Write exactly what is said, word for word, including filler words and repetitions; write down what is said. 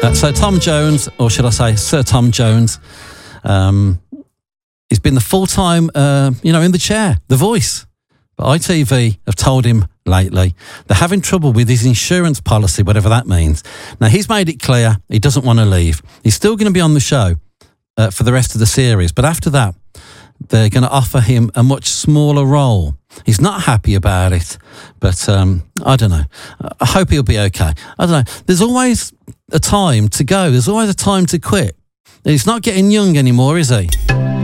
Uh, so Tom Jones, or should I say Sir Tom Jones, um, he's been the full-time, uh, you know, in the chair, the voice. But I T V have told him lately they're having trouble with his insurance policy, whatever that means. Now, he's made it clear he doesn't want to leave. He's still going to be on the show uh, for the rest of the series. But after that, they're going to offer him a much smaller role. He's not happy about it, but um, I don't know. I hope he'll be okay. I don't know. There's always a time to go. There's always a time to quit. He's not getting young anymore, is he?